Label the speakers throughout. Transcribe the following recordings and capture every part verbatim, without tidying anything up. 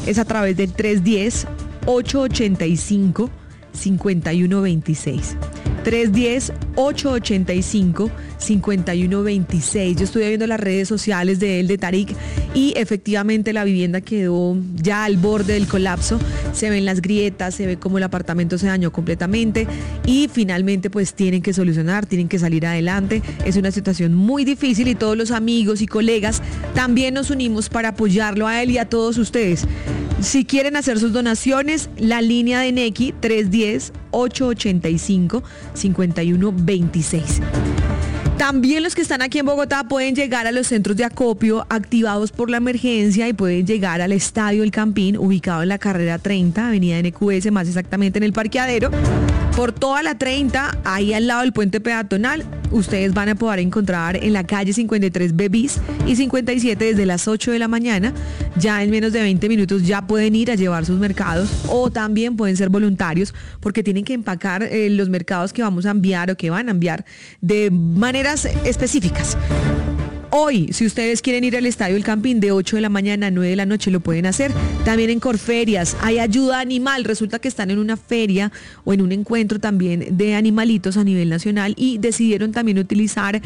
Speaker 1: es a través del tres uno cero, ocho ocho cinco, cinco uno dos seis. tres uno cero, ocho ocho cinco, cinco uno dos seis. Yo estuve viendo las redes sociales de él, de Tarik, y efectivamente la vivienda quedó ya al borde del colapso. Se ven las grietas, se ve cómo el apartamento se dañó completamente y finalmente pues tienen que solucionar, tienen que salir adelante. Es una situación muy difícil y todos los amigos y colegas también nos unimos para apoyarlo a él y a todos ustedes. Si quieren hacer sus donaciones, la línea de Nequi tres uno cero, ocho ocho cinco, cinco uno dos seis. También los que están aquí en Bogotá pueden llegar a los centros de acopio activados por la emergencia y pueden llegar al Estadio El Campín, ubicado en la carrera treinta, avenida N Q S, más exactamente en el parqueadero. Por toda la treinta, ahí al lado del puente peatonal, ustedes van a poder encontrar en la calle cincuenta y tres B bis y cincuenta y siete desde las ocho de la mañana. Ya en menos de veinte minutos ya pueden ir a llevar sus mercados o también pueden ser voluntarios porque tienen que empacar eh, los mercados que vamos a enviar o que van a enviar de maneras específicas. Hoy, si ustedes quieren ir al Estadio El Campín de ocho de la mañana a nueve de la noche, lo pueden hacer. También en Corferias hay ayuda animal. Resulta que están en una feria o en un encuentro también de animalitos a nivel nacional y decidieron también utilizar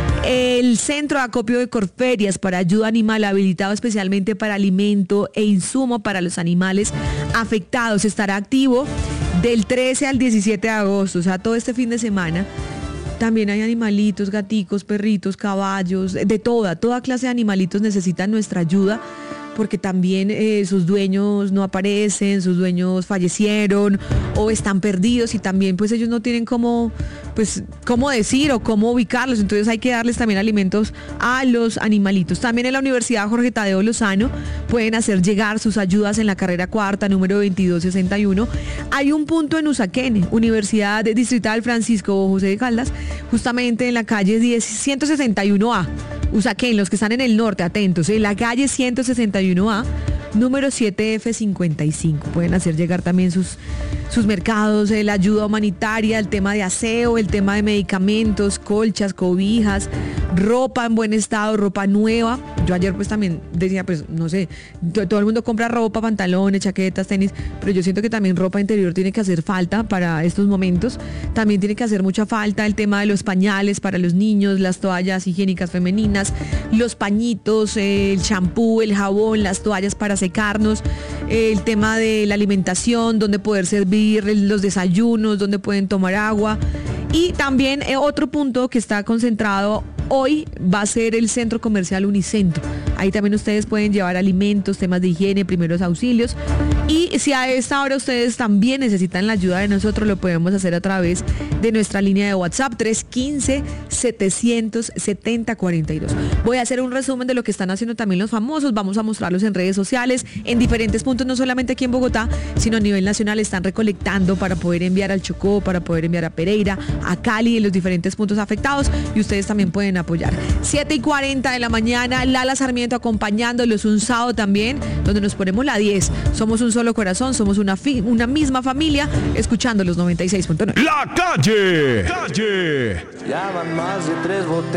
Speaker 1: el centro de acopio de Corferias para ayuda animal, habilitado especialmente para alimento e insumo para los animales afectados. Estará activo del trece al diecisiete de agosto, o sea, todo este fin de semana. También hay animalitos, gaticos, perritos, caballos, de toda, toda clase de animalitos necesitan nuestra ayuda porque también eh, sus dueños no aparecen, sus dueños fallecieron o están perdidos y también pues ellos no tienen cómo, pues, cómo decir o cómo ubicarlos, entonces hay que darles también alimentos a los animalitos. También en la Universidad Jorge Tadeo Lozano pueden hacer llegar sus ayudas en la carrera cuarta, número veintidós sesenta y uno. Hay un punto en Usaquén, Universidad Distrital Francisco José de Caldas, justamente en la calle ciento sesenta y uno A. Usaquén, los que están en el norte, atentos, en la calle ciento sesenta y uno A, número siete F cincuenta y cinco. Pueden hacer llegar también sus, sus mercados, eh, la ayuda humanitaria, el tema de aseo, el tema de medicamentos, colchas, cobijas, ropa en buen estado, ropa nueva. Yo ayer pues también decía, pues no sé, todo el mundo compra ropa, pantalones, chaquetas, tenis, pero yo siento que también ropa interior tiene que hacer falta para estos momentos. También tiene que hacer mucha falta el tema de los pañales para los niños, las toallas higiénicas femeninas, los pañitos, el champú, el jabón, las toallas para secarnos, el tema de la alimentación, donde poder servir los desayunos, donde pueden tomar agua. Y también eh, otro punto que está concentrado hoy va a ser el centro comercial Unicentro. Ahí también ustedes pueden llevar alimentos, temas de higiene, primeros auxilios. Y si a esta hora ustedes también necesitan la ayuda de nosotros, lo podemos hacer a través de nuestra línea de WhatsApp tres uno cinco, siete siete cero, cuatro dos. Voy a hacer un resumen de lo que están haciendo también los famosos. Vamos a mostrarlos en redes sociales, en diferentes puntos, no solamente aquí en Bogotá, sino a nivel nacional. Están recolectando para poder enviar al Chocó, para poder enviar a Pereira, a Cali, en los diferentes puntos afectados, y ustedes también pueden apoyar. siete y cuarenta de la mañana, Lala Sarmiento acompañándolos un sábado también, donde nos ponemos la diez. Somos un solo corazón, somos una, fi- una misma familia, escuchando los noventa y seis punto nueve.
Speaker 2: La calle. Calle.
Speaker 3: Ya van más de tres botellas.